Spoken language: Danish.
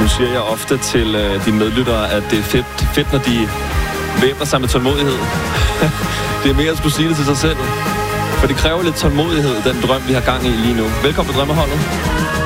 Nu siger jeg ofte til de medlyttere, at det er fedt, når de væbner sig med tålmodighed. Det er mere at skulle sige det til sig selv. For det kræver lidt tålmodighed, den drøm, vi har gang i lige nu. Velkommen til Drømmeholdet.